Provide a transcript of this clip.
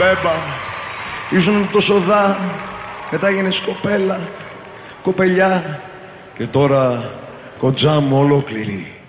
μπέμπα. Ήσουν τόσο δά, μετά γίνες κοπέλα, κοπελιά. Και τώρα κοντζά μου ολόκληρη.